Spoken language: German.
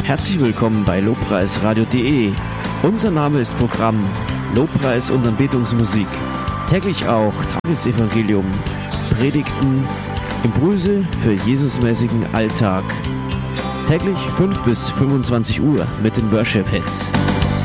Herzlich willkommen bei lobpreisradio.de. Unser Name ist Programm Lobpreis und Anbetungsmusik. Täglich auch Tagesevangelium, Predigten, Impulse für Jesusmäßigen Alltag. Täglich 5 bis 25 Uhr mit den Worship Hits.